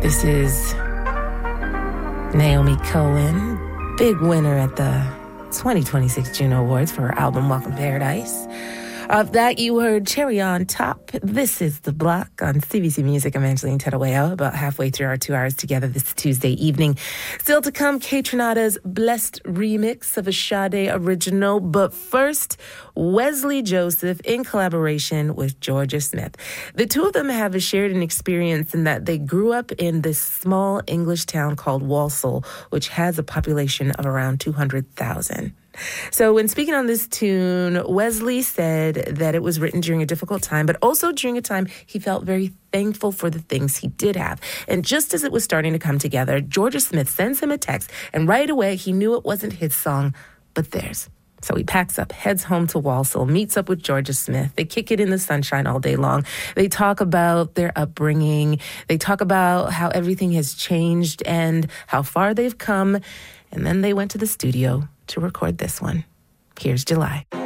This is Naomi Cohen, big winner at the 2026 Juno Awards for her album Welcome to Paradise. Of that, you heard Cherry on Top. This is The Block on CBC Music. I'm Angeline Tedawaya, about halfway through our 2 hours together this Tuesday evening. Still to come, Kaytranada's Blessed remix of a Sade original. But first, Wesley Joseph in collaboration with Jorja Smith. The two of them have shared an experience in that they grew up in this small English town called Walsall, which has a population of around 200,000. So when speaking on this tune, Wesley said that it was written during a difficult time, but also during a time he felt very thankful for the things he did have. And just as it was starting to come together, Jorja Smith sends him a text, and right away he knew it wasn't his song, but theirs. So he packs up, heads home to Walsall, meets up with Jorja Smith. They kick it in the sunshine all day long. They talk about their upbringing. They talk about how everything has changed and how far they've come. And then they went to the studio to record this one. Here's July.